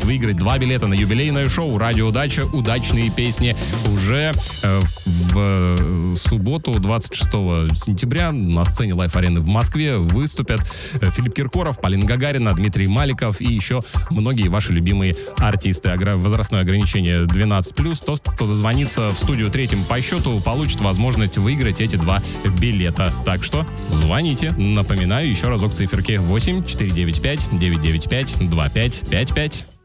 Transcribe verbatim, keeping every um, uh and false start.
выиграть два билета на юбилейное шоу «Радио Удача. Удачные песни». Уже э, в субботу, двадцать шестого сентября, на сцене Лайф-арены в Москве выступят Филипп Киркоров, Полина Гагарина, Дмитрий Маликов и еще многие ваши любимые артисты. Возрастное ограничение двенадцать плюс. Тот, кто дозвонится в студию третьим по счету, получит возможность выиграть эти два билета. Так что звоните. Напоминаю еще разок циферки: восемь четыре девять пять девять девять пять два пять пять пять.